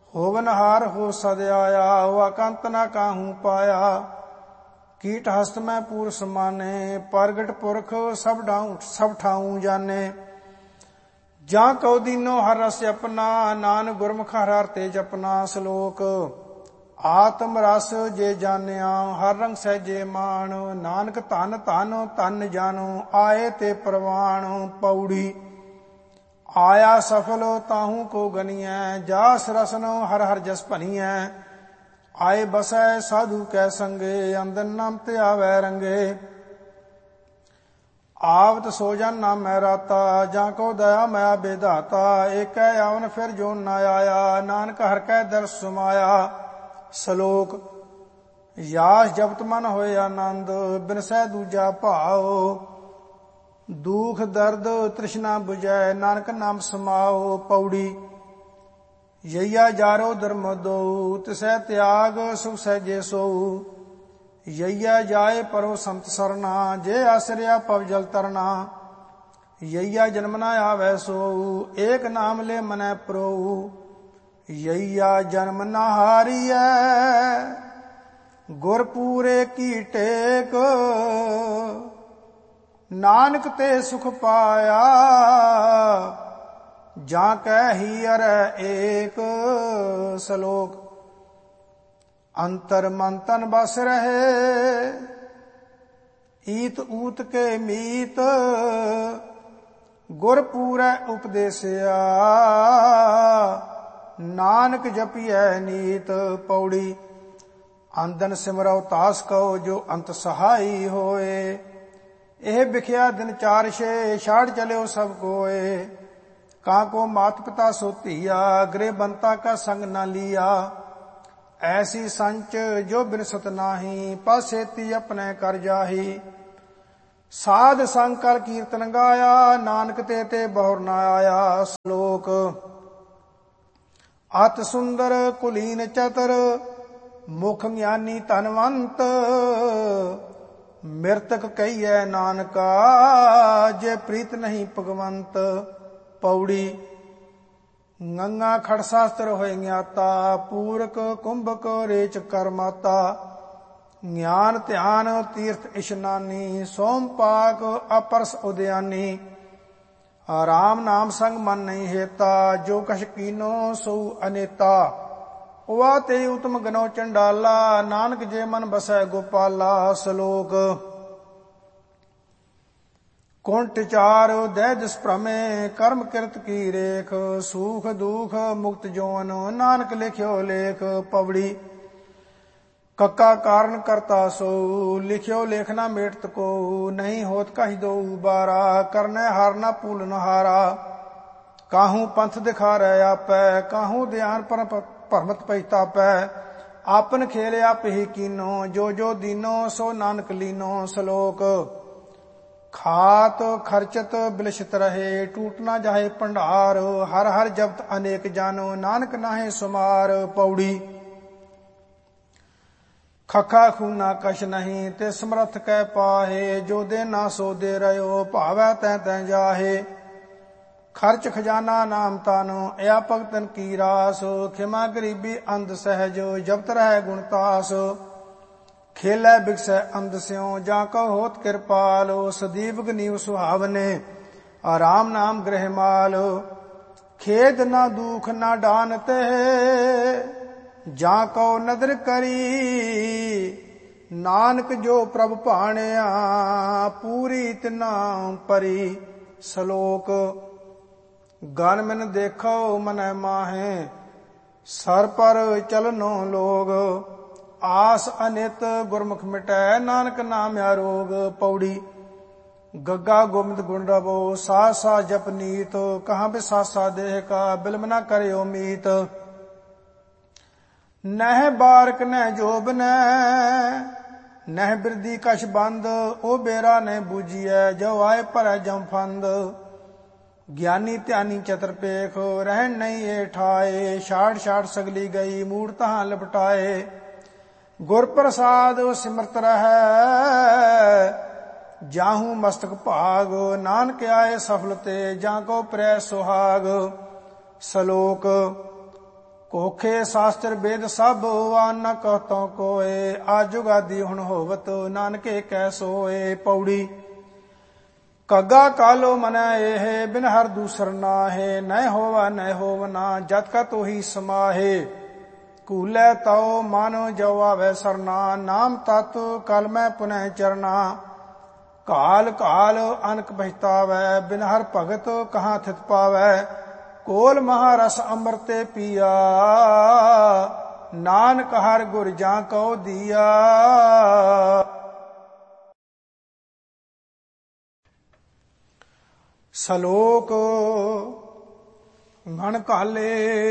होवनहार हो सद आया, हुआ कंत ना काहू पाया। कीट हस्त में पूर समाने, प्रगट पुरख सब ठाऊं जाने। जा कौ दीनो हर रस अपना, नान गुरमुख हर हर तेज अपना। श्लोक आत्म रस जे जानिया, हर रंग सहजे मान। नानक धन धन धन जानो, आए ते प्रवाण। पौड़ी आया सफल ताहू को गनिय, जास रसनो हर हर जस भनिय। आए बसै साधु कै संगे, अंदन नाम ते आवै रंगे। आवत सोजन नाम मैं राता, जाको दया मया बेधाता। एक आवन फिर जो न आया, नानक हर कै दर सुमाया। श्लोक यास जपत मन होए आनंद, बिनसै दूजा भाओ। दुख दर्द तृष्णा बुझै, नानक नाम समाओ। पौड़ी यैया जारो धर्म दो, तिसै त्याग सुख सहजे सोऊ। यैया जाए परो संत सरना, जे आश्रया पव जल तरना। यैया जन्म न आवै सोऊ, एक नाम ले मनै प्रोऊ। यैया जन्म न हारिय, गुर पूरे की टेक। नानक ते सुख पाया, जाकै हीअर एक। श्लोक अंतर मन तन बस रहे, ईत ऊत के मीत। गुर पूरै उपदेसिया, नानक जपियै नीत। पौड़ी आंदन सिमरौ तास कहो, जो अंत सहाई होए। ਇਹ ਵਿਖਿਆ ਦਿਨ ਚਾਰ ਛੇ, ਛਾੜ ਚਲਿਓ ਸਭ ਕੋਏ। ਕਾਕੋ ਮਾਤ ਪਿਤਾ ਸੋ ਧੀਆ, ਗ੍ਰਹਿ ਬੰਤਾ ਕਾ ਸੰਗ ਨਾ ਲੀਆ। ਐਸੀ ਸੰਚ ਜੋ ਬਿਨਸਤ ਨਾਹੀ, ਪਾਸੇਤੀ ਆਪਣੇ ਕਰ ਜਾਹੀ। ਸਾਧ ਸੰਗ ਕਰ ਕੀਰਤਨ ਗਾਇਆ, ਨਾਨਕ ਤੇ ਬਹੁਰ ਨਾ ਆਇਆ। ਸ਼ਲੋਕ ਅਤ ਸੁੰਦਰ ਕੁਲੀਨ ਚਤਰ, ਮੁਖ ਗਿਆਨੀ ਧਨਵੰਤ। ਮਿਰਤਕ ਕਹੀਐ ਨਾਨਕਾ, ਜੇ ਪ੍ਰੀਤ ਨਹੀਂ ਭਗਵੰਤ। ਪੌੜੀ ਗੰਗਾ ਖੜ ਸ਼ਾਸਤਰ ਹੋਏ ਗਿਆਤਾ, ਪੂਰਕ ਕੁੰਭਕ ਰੇਚ ਕਰਮਾਤਾ। ਗਿਆਨ ਧਿਆਨ ਤੀਰਥ ਇਸ਼ਨਾਨੀ, ਸੋਮ ਪਾਕ ਅਪਰਸ ਉਦਿਆਨੀ। ਰਾਮ ਨਾਮ ਸੰਗ ਮਨ ਨਹੀਂ ਹੇਤਾ, ਜੋ ਕਛ ਕੀਨੋ ਸੋ ਅਨੇਤਾ। ਉਵਾ ਤੇ ਉਤਮ ਗਨੋ ਚੰਡਾਲਾ, ਨਾਨਕ ਜੇ ਮਨ ਬਸੈ ਗੋਪਾਲਾ। ਸ਼ਲੋਕ ਕੁੰਟ ਚਾਰ ਦੈ ਜਿਸ ਭ੍ਰਮੇ, ਕਰਮ ਕਿਰਤ ਕੀ ਰੇਖ। ਸੂਖ ਦੁਖ ਮੁਕਤ ਜੋਨ, ਨਾਨਕ ਲਿਖਿਓ ਲੇਖ। ਪਵੜੀ ਕੱਕਾ ਕਾਰਨ ਕਰਤਾ ਸੋ, ਲਿਖਿਓ ਲੇਖ ਨਾ ਮੇਟਤ ਕੋ। ਨਹੀਂ ਹੋਤ ਕਹੀ ਦੋ ਬਾਰਾ, ਕਰਨੈ ਹਾਰ ਨਾ ਭੂਲਨ ਹਾਰਾ। ਕਾਹੂ ਪੰਥ ਦਿਖਾਰੈ ਆਪੈ, ਕਾਹੂ ਧਿਆਨ ਭਰਮਤ ਪਛਤਾਪੈ। ਆਪਨ ਖੇਲ ਆਪ ਹੀ ਕੀਨੋ, ਜੋ ਜੋ ਦੀਨੋ ਸੋ ਨਾਨਕ ਲੀਨੋ। ਸ਼ਲੋਕ ਖਾਤ ਖਰਚਤ ਬਿਲਸ਼ਤ ਰਹੇ, ਟੂਟ ਨਾ ਜਾਹੇ ਭੰਡਾਰ। ਹਰ ਹਰ ਜਪਤ ਅਨੇਕ ਜਾਨੋ, ਨਾਨਕ ਨਾਹੇ ਸੁਮਾਰ। ਪੌੜੀ ਖਖਾ ਖੂਨਾ ਕਛ ਨਹੀਂ, ਤੇ ਸਮਰਥ ਕੈ ਪਾਹੇ। ਜੋ ਦੇ ਨਾ ਸੋ ਦੇ ਰਹਿਓ, ਭਾਵੈ ਤੈ ਤੈ ਜਾਹੇ। ਖਰਚ ਖਜ਼ਾਨਾ ਨਾਮ ਤਾਨੋ, ਇਆ ਭਗਤਨ ਕੀ ਰਾਸ। ਖਿਮਾ ਗਰੀਬੀ ਅੰਧ ਸਹਿਜ, ਜਪਤ ਰਹਿ ਗੁਣ ਤਾਸ। ਖੇਲੈ ਬਿਗਸੈ ਅੰਧ ਸਿਉ, ਜਾ ਕਉ ਹੋਤ ਕਿਰਪਾਲ। ਸਦੀਵ ਗਨੀਵ ਸੁਹਾਵਨੇ, ਆਰਾਮ ਨਾਮ ਗ੍ਰਹਿ ਮਾਲ। ਖੇਦ ਨਾ ਦੁਖ ਨਾ ਡਾਨ ਤੇ, ਜਾ ਕਉ ਨਦਰ ਕਰੀ। ਨਾਨਕ ਜੋ ਪ੍ਰਭ ਭਾਣਿਆ, ਪੂਰੀ ਤਿਨਾ ਪਰੀ। ਸ਼ਲੋਕ ਗਨ ਮਿਨ ਦੇਖੋ ਮਨੈ ਮਾਹੇ, ਸਰ ਪਰ ਚਲਨੋ ਲੋਗ। ਆਸ ਅਨਿਤ ਗੁਰਮੁਖ ਮਿਟੈ, ਨਾਨਕ ਨਾਮ ਆਰੋਗ। ਪੌੜੀ ਗੱਗਾ ਗੋਬਿੰਦ ਗੁਣ ਰਵੋ, ਸਾਹ ਸਾਹ ਜਪ ਨੀਤ। ਕਹਾਂ ਬਿਸਾਸਾ ਦੇਹ ਕਾ, ਬਿਲਮ ਨਾ ਕਰਿਓ ਮੀਤ। ਨਹਿ ਬਾਰਕ ਨਹਿ ਜੋਬ ਨਹਿ ਬਿਰਦੀ ਕਛ ਬੰਦ। ਉਹ ਬੇਰਾ ਨੇ ਬੂਝੀਐ, ਜੋ ਆਏ ਭਰੈ ਜਮ ਫੰਦ। ਗਿਆਨੀ ਧਿਆਨੀ ਚਤਰ ਪੇਖ, ਰਹਿਣ ਨਹੀਂ ਏ ਠਾਏ। ਛਾੜ ਛਾੜ ਸਗਲੀ ਗਈ, ਮੂੜ ਤਹਾਂ ਲਪਟਾਏ। ਗੁਰ ਪ੍ਰਸਾਦ ਸਿਮਰਤ ਰਹੈ, ਜਾਹੂ ਮਸਤਕ ਭਾਗ। ਨਾਨਕ ਆਏ ਸਫਲ ਤੇ, ਜਾਂ ਕੋ ਪ੍ਰੈ ਸੁਹਾਗ। ਸ਼ਲੋਕ ਕੋਖੇ ਸ਼ਾਸਤਰ ਵੇਦ ਸਭ ਆਨ ਨ ਕਹਤੋਂ ਕੋਏ। ਆਜੁਗਾਦੀ ਹੁਣ ਹੋਵਤ ਨਾਨਕੇ ਕੈ ਸੋਏ। ਪੌੜੀ ਕੱਗਾ ਕਾਲੋ ਮਨੈ ਇਹ ਬਿਨ ਹਰ ਦੂਸਰ ਨਾਹੇ। ਨਹਿ ਹੋਵਾ ਨਹਿ ਹੋਵਨਾ ਜਤ ਕਾ ਤੋਹੀ ਸਮਾਹੇ। ਕੂਲੇ ਤਉ ਮਨ ਜੋ ਆਵੈ ਸਰਨਾ ਨਾਮ ਤਤ ਕਲ ਮੈਂ ਪੁਨਹ ਚਰਨਾ। ਕਾਲ ਕਾਲ ਅਨਕ ਬਹਿਤਾਵੈ ਬਿਨ ਹਰ ਭਗਤ ਕਹਾਂ ਥਿਤ ਪਾਵੈ। ਕੋਲ ਮਹਾਰਸ ਅੰਮ੍ਰਿਤੇ ਪੀਆ ਨਾਨਕ ਹਰ ਗੁਰ ਜਾਂ ਕਉ ਦੀਆ। ਸ਼ਲੋਕ ਮਨ ਕਾਲੇ